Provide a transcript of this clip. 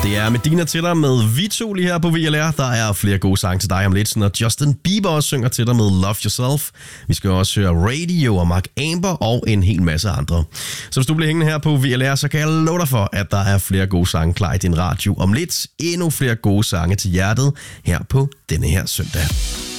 Det er Medina til dig med Vito lige her på VLR. Der er flere gode sange til dig om lidt, når Justin Bieber også synger til dig med Love Yourself. Vi skal også høre Radio og Mark Amber og en hel masse andre. Så hvis du bliver hængende her på VLR, så kan jeg love dig for, at der er flere gode sange klar i din radio om lidt. Endnu flere gode sange til hjertet her på denne her søndag.